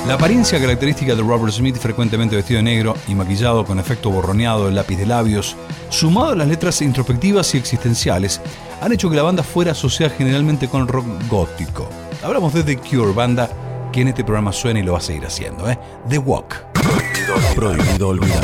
La apariencia característica de Robert Smith, frecuentemente vestido de negro y maquillado con efecto borroneado del lápiz de labios, sumado a las letras introspectivas y existenciales, han hecho que la banda fuera asociada generalmente con el rock gótico. Hablamos de The Cure, banda que en este programa suena y lo va a seguir haciendo, The Walk. Prohibido olvidar.